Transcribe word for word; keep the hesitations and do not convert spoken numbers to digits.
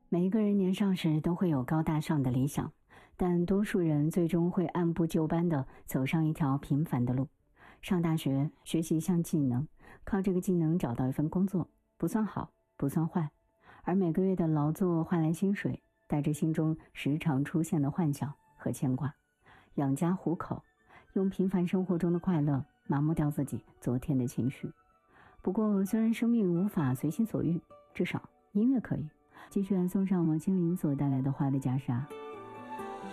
每一个人年少时都会有高大上的理想，但多数人最终会按部就班地走上一条平凡的路。上大学，学习一项技能，靠这个技能找到一份工作，不算好，不算坏。而每个月的劳作换来薪水，带着心中时常出现的幻想和牵挂，养家糊口，用平凡生活中的快乐麻木掉自己昨天的情绪。不过，虽然生命无法随心所欲，至少音乐可以。继续来送上王心凌所带来的《花的袈裟》。